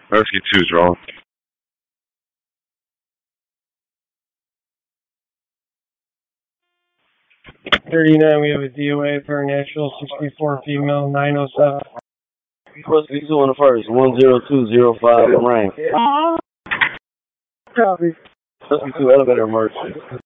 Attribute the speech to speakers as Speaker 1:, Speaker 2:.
Speaker 1: Rescue 2's wrong.
Speaker 2: 39, we have a DOA per natural 64 female 907.
Speaker 3: Rescue 2 on the first, 10205 rank.
Speaker 2: Copy.
Speaker 3: Rescue 2 elevator emergency.